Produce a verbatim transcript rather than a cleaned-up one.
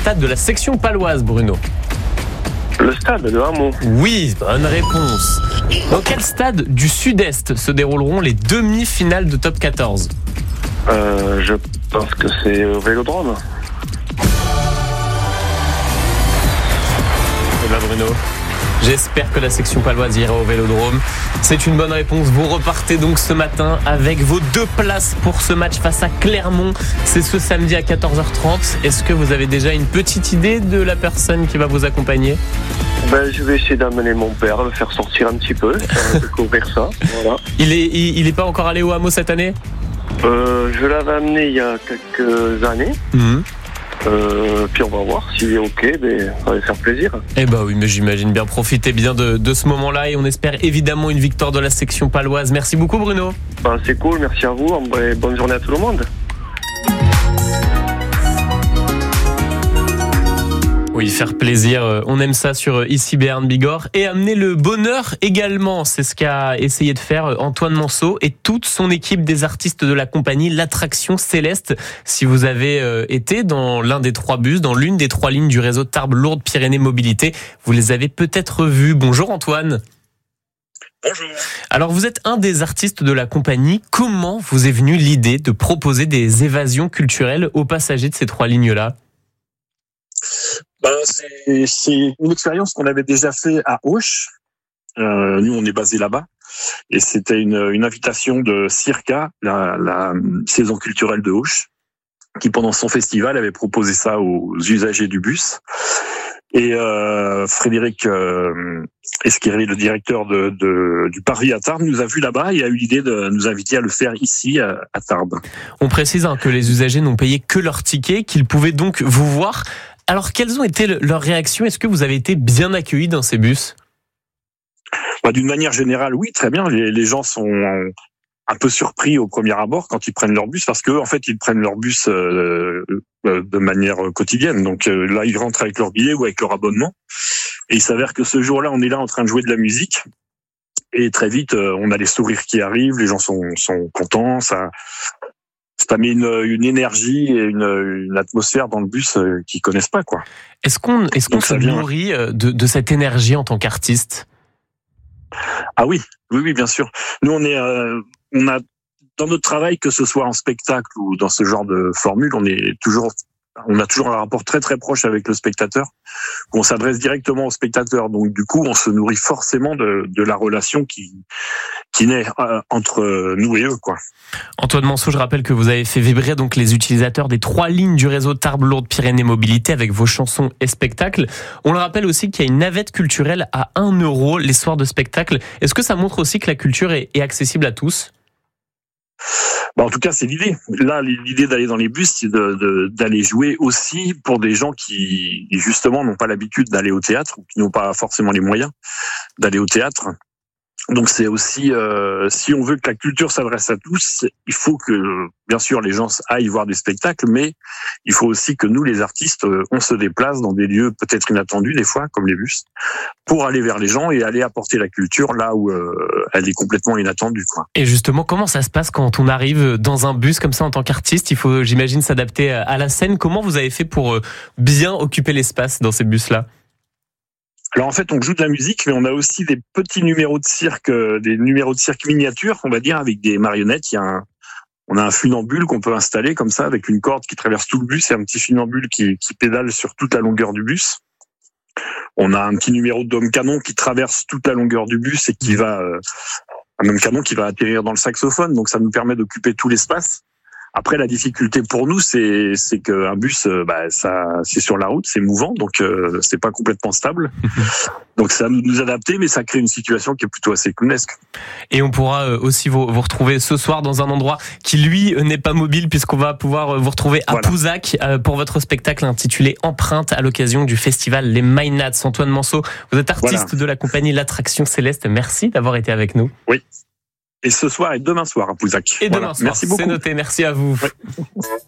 stade de la section paloise, Bruno? Le stade de Hamon. Oui, bonne réponse. Dans quel stade du Sud-Est se dérouleront les demi-finales de Top quatorze? Euh, je pense que c'est au Vélodrome. Eh ben Bruno, j'espère que la section paloise ira au Vélodrome. C'est une bonne réponse. Vous repartez donc ce matin avec vos deux places pour ce match face à Clermont. C'est ce samedi à quatorze heures trente. Est-ce que vous avez déjà une petite idée de la personne qui va vous accompagner? Ben, je vais essayer d'amener mon père, le faire sortir un petit peu, faire découvrir ça. Voilà. Il est, il, il est pas encore allé au hameau cette année? Euh, je l'avais amené il y a quelques années. Mmh. Euh, puis on va voir s'il est ok, ben, ça va lui faire plaisir. Eh bah oui, mais j'imagine bien. Profitez bien de, de ce moment-là et on espère évidemment une victoire de la section paloise. Merci beaucoup Bruno. Ben, c'est cool, merci à vous et bonne journée à tout le monde. Oui, faire plaisir, on aime ça sur Ici Béarn Bigorre. Et amener le bonheur également, c'est ce qu'a essayé de faire Antoine Manceau et toute son équipe des artistes de la compagnie L'Attraction Céleste. Si vous avez été dans l'un des trois bus, dans l'une des trois lignes du réseau Tarbes-Lourdes-Pyrénées Mobilité, vous les avez peut-être vus. Bonjour Antoine. Bonjour. Alors vous êtes un des artistes de la compagnie. Comment vous est venue l'idée de proposer des évasions culturelles aux passagers de ces trois lignes-là ? Ben, c'est, c'est une expérience qu'on avait déjà fait à Auch. Euh, nous, on est basé là-bas. Et c'était une, une invitation de Circa, la, la saison culturelle de Auch, qui pendant son festival avait proposé ça aux usagers du bus. Et euh, Frédéric euh, Esquiré, le directeur de, de, du Paris à Tarbes, nous a vus là-bas et a eu l'idée de nous inviter à le faire ici, à, à Tarbes. On précise hein, que les usagers n'ont payé que leur ticket, qu'ils pouvaient donc vous voir. Alors, quelles ont été leurs réactions? Est-ce que vous avez été bien accueillis dans ces bus? Bah, d'une manière générale, oui, très bien. Les, les gens sont un peu surpris au premier abord quand ils prennent leur bus, parce que en fait, ils prennent leur bus euh, de manière quotidienne. Donc euh, là, ils rentrent avec leur billet ou avec leur abonnement. Et il s'avère que ce jour-là, on est là en train de jouer de la musique. Et très vite, euh, on a les sourires qui arrivent, les gens sont, sont contents. Ça... Ça met une, une énergie et une, une atmosphère dans le bus euh, qu'ils connaissent pas, quoi. Est-ce qu'on, est-ce qu'on Donc, se nourrit de, de cette énergie en tant qu'artiste? Ah oui, oui, oui, bien sûr. Nous, on est, euh, on a dans notre travail, que ce soit en spectacle ou dans ce genre de formule, on est toujours, on a toujours un rapport très très proche avec le spectateur. On s'adresse directement au spectateur, donc du coup, on se nourrit forcément de, de la relation qui qui naît euh, entre nous et eux, quoi. Antoine Manceau, je rappelle que vous avez fait vibrer donc les utilisateurs des trois lignes du réseau Tarbes-Lourdes-Pyrénées Mobilité avec vos chansons et spectacles. On le rappelle aussi qu'il y a une navette culturelle à un euro les soirs de spectacle. Est-ce que ça montre aussi que la culture est, est accessible à tous? Bah en tout cas, c'est l'idée. Là, l'idée d'aller dans les bus, c'est de, de, d'aller jouer aussi pour des gens qui, justement, n'ont pas l'habitude d'aller au théâtre, ou qui n'ont pas forcément les moyens d'aller au théâtre. Donc c'est aussi, euh, si on veut que la culture s'adresse à tous, il faut que, bien sûr, les gens aillent voir des spectacles, mais il faut aussi que nous, les artistes, on se déplace dans des lieux peut-être inattendus, des fois, comme les bus, pour aller vers les gens et aller apporter la culture là où euh, elle est complètement inattendue, quoi. Et justement, comment ça se passe quand on arrive dans un bus comme ça en tant qu'artiste? Il faut, j'imagine, s'adapter à la scène. Comment vous avez fait pour bien occuper l'espace dans ces bus-là? Alors en fait, on joue de la musique, mais on a aussi des petits numéros de cirque, des numéros de cirque miniatures, on va dire, avec des marionnettes. Il y a un, on a un funambule qu'on peut installer comme ça, avec une corde qui traverse tout le bus et un petit funambule qui, qui pédale sur toute la longueur du bus. On a un petit numéro d'homme canon qui traverse toute la longueur du bus et qui va, euh, un homme canon qui va atterrir dans le saxophone. Donc ça nous permet d'occuper tout l'espace. Après, la difficulté pour nous, c'est c'est qu'un bus, bah ça, c'est sur la route, c'est mouvant, donc euh, c'est pas complètement stable. Donc ça nous nous adapter, mais ça crée une situation qui est plutôt assez clownesque. Et on pourra aussi vous, vous retrouver ce soir dans un endroit qui lui n'est pas mobile, puisqu'on va pouvoir vous retrouver à voilà. Pouzac pour votre spectacle intitulé Empreinte à l'occasion du festival Les Maynats. Antoine Manceau, vous êtes artiste voilà. de la compagnie L'Attraction Céleste. Merci d'avoir été avec nous. Oui. Et ce soir et demain soir à Pouzac. Et voilà. demain soir, merci beaucoup. C'est noté, merci à vous. Oui.